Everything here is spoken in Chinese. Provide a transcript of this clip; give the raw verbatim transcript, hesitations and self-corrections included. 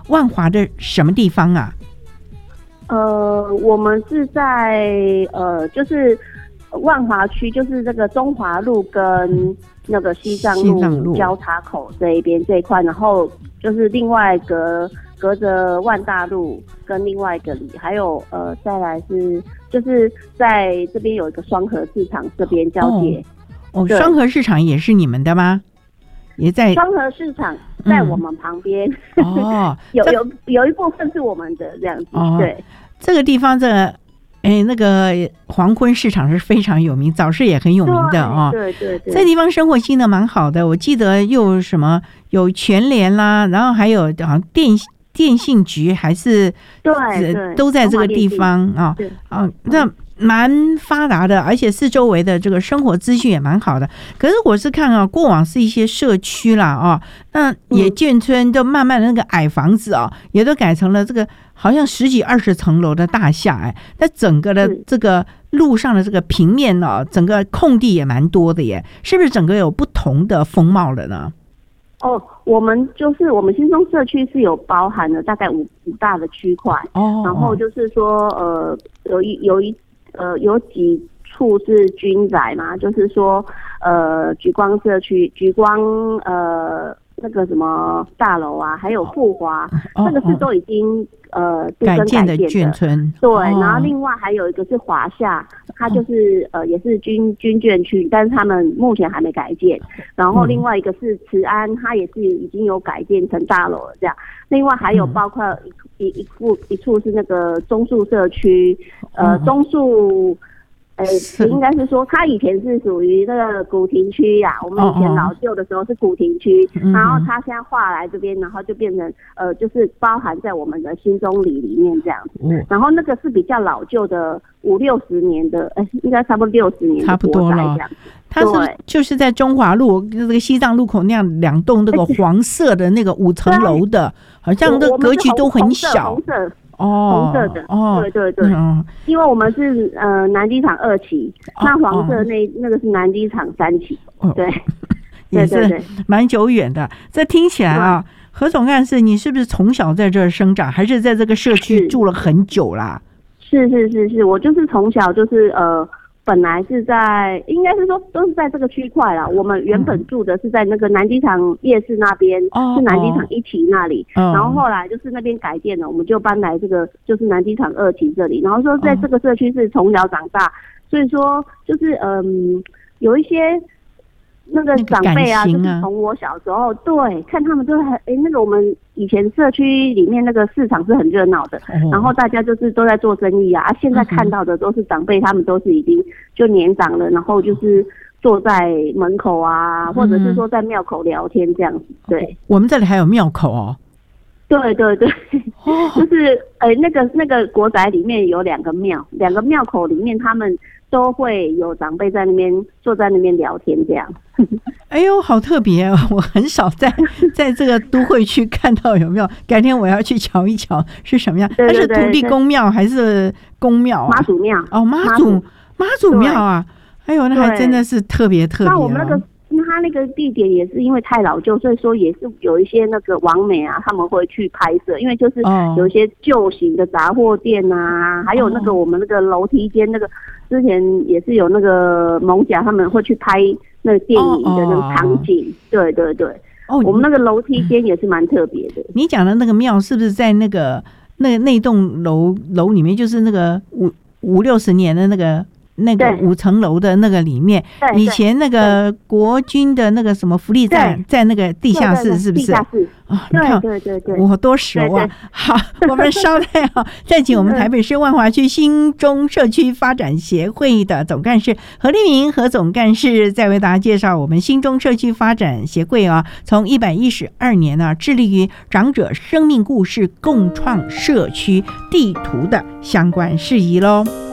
万华的什么地方啊？ 呃，我们是在呃，就是万华区，就是这个中华路跟那个西藏路交叉口这一边这一块，然后就是另外隔隔着万大路跟另外一个里，还有呃，再来是就是在这边有一个双河市场这边交界。 哦，双河市场也是你们的吗？也在双河市场在我们旁边。嗯、哦，有有有一部分是我们的这样子。哦，对， 这个地方这个。哎，那个黄昏市场是非常有名，早市也很有名的哦。 对对 对, 对， 这地方生活机能蛮好的，我记得又什么有全联啦，然后还有好像电电信局还是对对都在这个地方啊啊，那蛮发达的，而且四周围的这个生活资讯也蛮好的。可是我是看啊，过往是一些社区啦啊，那野眷村都慢慢的那个矮房子啊，也都改成了这个。好像十几二十层楼的大厦，哎，那整个的这个路上的这个平面呢，整个空地也蛮多的耶，是不是整个有不同的风貌了呢？ 哦，我们就是我们新中社区是有包含了大概五五大的区块，哦，然后就是说呃有一有一呃有几处是军宅嘛，就是说呃莒光社区、莒光呃那个什么大楼啊，还有富华，这、哦、个是都已经。呃， 改建的眷村， 对、哦，然后另外还有一个是华夏，它就是、哦、呃也是军军眷区，但是他们目前还没改建。然后另外一个是慈安，它也是已经有改建成大楼了这样。另外还有包括一、嗯、一一处一处是那个中树社区，呃，中树。呃，应该是说，它以前是属于那个古亭区呀、啊。我们以前老旧的时候是古亭区，哦哦然后它现在划来这边，然后就变成呃，就是包含在我们的新中里里面这样子。嗯、然后那个是比较老旧的，五六十年的，哎，应该差不多六十年的国宅这样子。 它是就是在中华路这个西藏路口那样两栋那个黄色的那个五层楼的，好像那格局都很小。 红色哦，红色的，哦，对对对，嗯、因为我们是呃南机场二期，哦、那黄色那、哦、那个是南机场三期，哦、对， 也是蛮久远的。这听起来啊，何总干事，你是不是从小在这儿生长，还是在这个社区住了很久啦？ 是是是是，我就是从小就是呃。本来是在，应该是说都是在这个区块啦。我们原本住的是在那个南机场夜市那边，嗯、是南机场一期那里。哦、然后后来就是那边改建了，我们就搬来这个就是南机场二期这里。然后说在这个社区是从小长大，所以说就是嗯，有一些那个长辈啊，就是从我小时候对看他们都还哎，那个我们以前社区里面那个市场是很热闹的，哦、然后大家就是都在做生意啊。现在看到的都是长辈，他们都是已经就年长了，然后就是坐在门口啊，嗯、或者是说在庙口聊天这样子。对， 我们这里还有庙口哦。 对对对，哦、就是呃那个那个国宅里面有两个庙，两个庙口里面他们都会有长辈在那边坐在那边聊天这样。 哎呦，好特别哦！我很少在在这个都会区看到有庙，改天我要去瞧一瞧是什么样。 对对对， 它是土地公庙还是公庙啊？ 妈祖庙哦，妈祖妈祖庙啊！哎呦，那还真的是特别特别、哦。 那我们那个。他那个地点也是因为太老旧，所以说也是有一些那个网美啊，他们会去拍摄，因为就是有一些旧型的杂货店啊，哦、还有那个我们那个楼梯间那个，之前也是有那个蒙甲他们会去拍那个电影的那个场景，哦、对对对，哦，我们那个楼梯间也是蛮特别的。 你讲的那个庙是不是在那个那那栋楼楼里面，就是那个五五六十年的那个？那个五层楼的那个里面，以前那个国军的那个什么福利站在那个地下室，是不是？地下室啊， 你看， 对对对， 我多熟啊！对对好，我们稍待啊，再请我们台北市万华区新中社区发展协会的总干事何立明何总干事，再为大家介绍我们新中社区发展协会啊，从一百一十二年呢、啊，致力于长者生命故事共创社区地图的相关事宜喽。